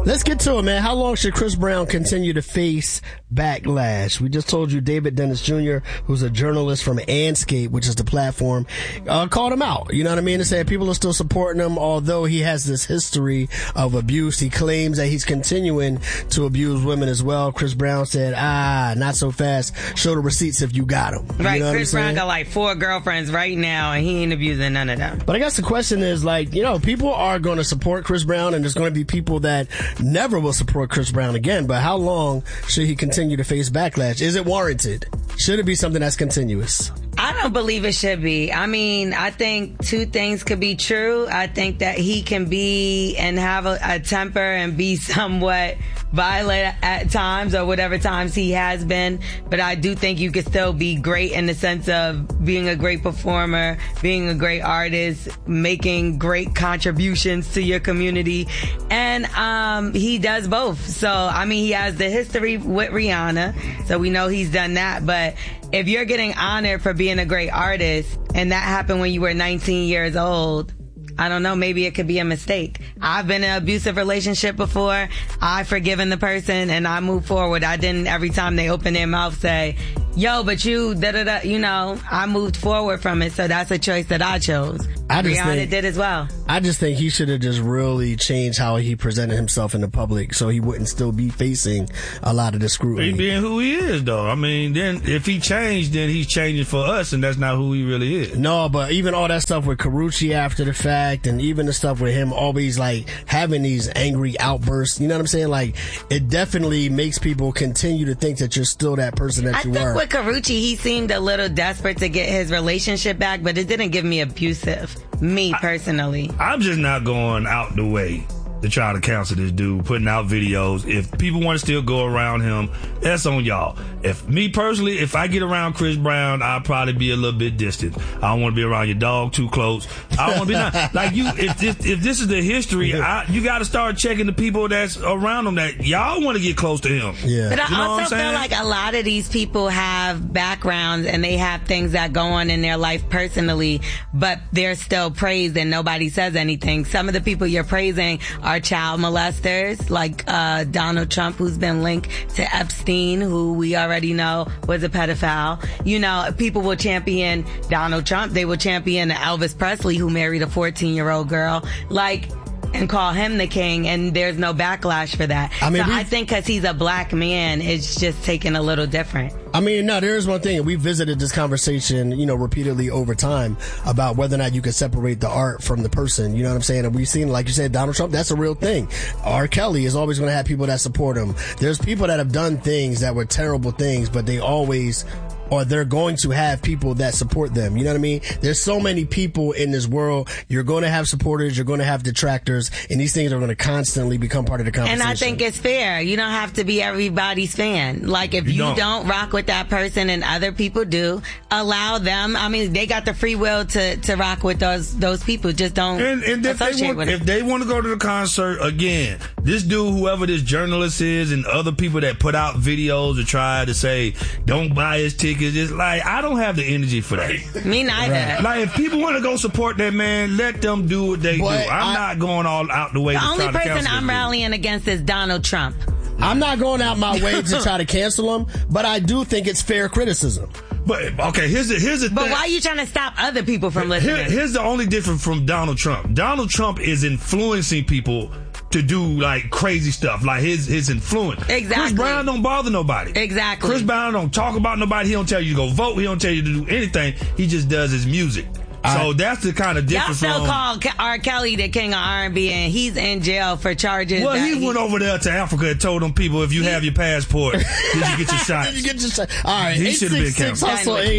Let's get to it, man. How long should Chris Brown continue to face backlash? We just told you David Dennis Jr., who's a journalist from Anscape, which is the platform, called him out. You know what I mean? To say people are still supporting him, although he has this history of abuse. He claims that he's continuing to abuse women as well. Chris Brown said, not so fast. Show the receipts if you got them. Right. You know Chris Brown got like 4 girlfriends right now, and he ain't abusing none of them. But I guess the question is, like, you know, people are going to support Chris Brown, and there's going to be people that never will support Chris Brown again. But how long should he continue to face backlash? Is it warranted? Should it be something that's continuous? I don't believe it should be. I mean, I think 2 things could be true. I think that he can be and have a temper and be somewhat violent at times, or whatever times he has been. But I do think you could still be great in the sense of being a great performer, being a great artist, making great contributions to your community. And he does both. So, I mean, he has the history with Rihanna, so we know he's done that. But if you're getting honored for being a great artist, and that happened when you were 19 years old, I don't know, maybe it could be a mistake. I've been in an abusive relationship before. I've forgiven the person and I moved forward. I didn't every time they open their mouth say, yo, but you, da-da-da, you know, I moved forward from it. So that's a choice that I chose. Rihanna did as well. I just think he should have just really changed how he presented himself in the public so he wouldn't still be facing a lot of the scrutiny. He being who he is, though. I mean, then if he changed, then he's changing for us, and that's not who he really is. No, but even all that stuff with Karrueche after the fact, and even the stuff with him always like having these angry outbursts, you know what I'm saying? Like, it definitely makes people continue to think that you're still that person that you were. I think with Karrueche, he seemed a little desperate to get his relationship back, but it didn't give me abusive. Me, personally. I'm just not going out the way to try to counsel this dude, putting out videos. If people want to still go around him, that's on y'all. If me personally, if I get around Chris Brown, I'll probably be a little bit distant. I don't want to be around your dog too close. I don't want to be like you. If this is the history, you got to start checking the people that's around him that y'all want to get close to him. Yeah. But I also feel like a lot of these people have backgrounds and they have things that go on in their life personally, but they're still praised and nobody says anything. Some of the people you're praising are child molesters, like Donald Trump, who's been linked to Epstein, who we already know was a pedophile. You know, people will champion Donald Trump. They will champion Elvis Presley, who married a 14-year-old girl. Like, and call him the king, and there's no backlash for that. I mean, I think because he's a black man, it's just taken a little different. I mean, no, there is one thing. We visited this conversation, you know, repeatedly over time about whether or not you can separate the art from the person. You know what I'm saying? And we've seen, like you said, Donald Trump, that's a real thing. R. Kelly is always going to have people that support him. There's people that have done things that were terrible things, but they always, or they're going to have people that support them. You know what I mean? There's so many people in this world. You're going to have supporters. You're going to have detractors. And these things are going to constantly become part of the conversation. And I think it's fair. You don't have to be everybody's fan. Like, if you don't rock with that person and other people do, allow them. I mean, they got the free will to rock with those people. Just don't associate with them. If they want to go to the concert, again, this dude, whoever this journalist is, and other people that put out videos to try to say, don't buy his ticket. It's like, I don't have the energy for that. Me neither. Right. Like, if people want to go support that man, let them do what they do. I'm not going all out the way to try to cancel The only person I'm rallying against is Donald Trump. I'm not going out my way to try to cancel him, but I do think it's fair criticism. But, okay, here's the thing. But why are you trying to stop other people from listening? Here's the only difference from Donald Trump. Donald Trump is influencing people to do like crazy stuff, like his influence. Exactly. Chris Brown don't bother nobody. Exactly. Chris Brown don't talk about nobody. He don't tell you to go vote. He don't tell you to do anything. He just does his music. So that's the kind of difference. Y'all still call R. Kelly the king of R&B, and he's in jail for charges. Well, he went over there to Africa and told them people, if you have your passport, then you get your shot. All right, he should have been canceled.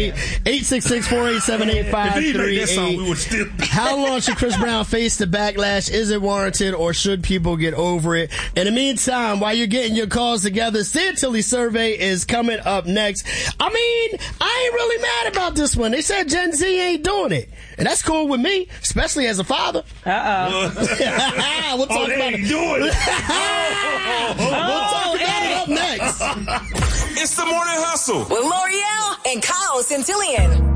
866-487-8538. How long should Chris Brown face the backlash? Is it warranted, or should people get over it? In the meantime, while you're getting your calls together, Santilli survey is coming up next. I mean, I ain't really mad about this one. They said Gen Z ain't doing it. And that's cool with me, especially as a father. Uh-oh. We'll talk about it. Doing it. We'll talk about it up next. It's the Morning Hustle with L'Oreal and Kyle Santillian.